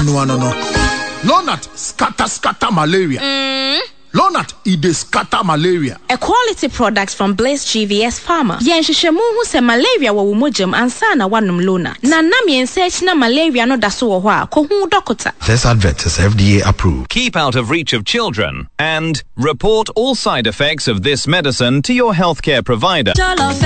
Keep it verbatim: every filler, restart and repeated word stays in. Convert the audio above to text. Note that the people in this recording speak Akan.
no no no. Lonat scatter scatter malaria. Mm. Lonat ide scatter malaria. A quality product from Blaze G V S Pharma. Yen hwehwemu hu se malaria wo womojam ansa na wanum Lonat. Na nam yen search na malaria no da so wo ho a ko hu doctor. This advert is F D A approved. Keep out of reach of children and report all side effects of this medicine to your healthcare provider.